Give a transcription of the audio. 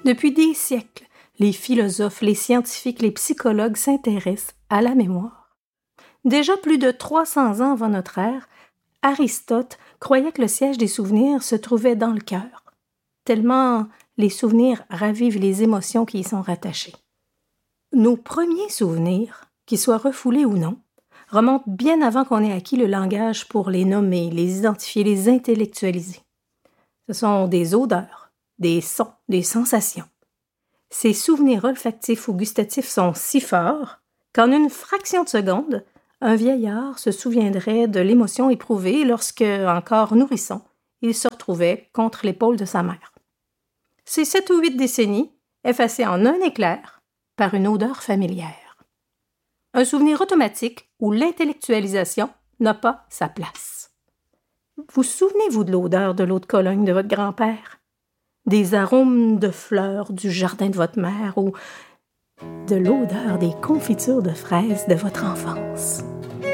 Depuis des siècles, les philosophes, les scientifiques, les psychologues s'intéressent à la mémoire. Déjà plus de 300 ans avant notre ère, Aristote croyait que le siège des souvenirs se trouvait dans le cœur, tellement les souvenirs ravivent les émotions qui y sont rattachées. Nos premiers souvenirs, qu'ils soient refoulés ou non, remontent bien avant qu'on ait acquis le langage pour les nommer, les identifier, les intellectualiser. Ce sont des odeurs, des sons, des sensations. Ces souvenirs olfactifs ou gustatifs sont si forts qu'en une fraction de seconde, un vieillard se souviendrait de l'émotion éprouvée lorsque, encore nourrisson, il se retrouvait contre l'épaule de sa mère. C'est 7 ou 8 décennies, effacées en un éclair par une odeur familière. Un souvenir automatique où l'intellectualisation n'a pas sa place. Vous souvenez-vous de l'odeur de l'eau de Cologne de votre grand-père? Des arômes de fleurs du jardin de votre mère ou de l'odeur des confitures de fraises de votre enfance?